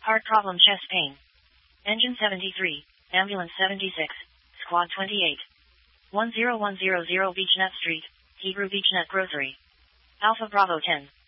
Heart problem, chest pain. Engine 73, ambulance 76, squad 28. 10100 Beechnet Street, Hebrew Beechnet Grocery. Alpha Bravo 10.